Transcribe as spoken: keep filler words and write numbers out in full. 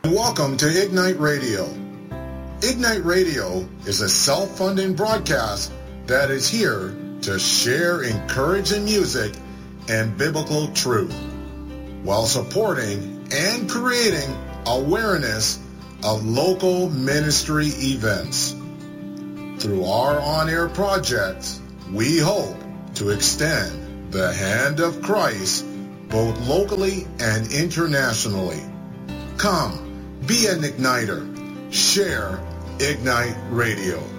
Welcome to Ignite Radio. Ignite Radio is a self-funding broadcast that is here to share encouraging music and biblical truth while supporting and creating awareness of local ministry events. Through our on-air projects, we hope to extend the hand of Christ both locally and internationally. Come, be an igniter. Share Ignite Radio.